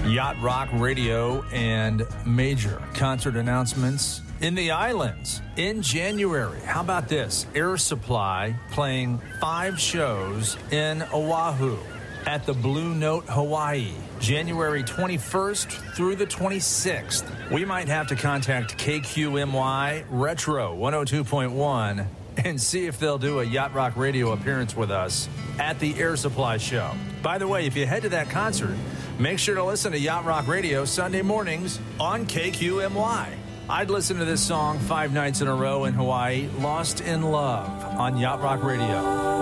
Yacht Rock Radio and major concert announcements in the islands in January. How about this? Air Supply playing 5 shows in Oahu at the Blue Note, Hawaii, January 21st through the 26th. We might have to contact KQMY Retro 102.1 and see if they'll do a Yacht Rock Radio appearance with us at the Air Supply show. By the way, if you head to that concert, make sure to listen to Yacht Rock Radio Sunday mornings on KQMY. I'd listen to this song 5 nights in a row in Hawaii, Lost in Love, on Yacht Rock Radio.